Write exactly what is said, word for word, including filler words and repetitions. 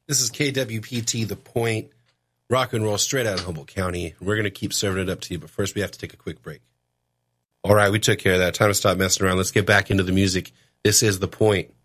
This is K W P T, The Point, rock and roll straight out of Humboldt County. We're going to keep serving it up to you, but first we have to take a quick break. All right, we took care of that. Time to stop messing around. Let's get back into the music. This is The Point.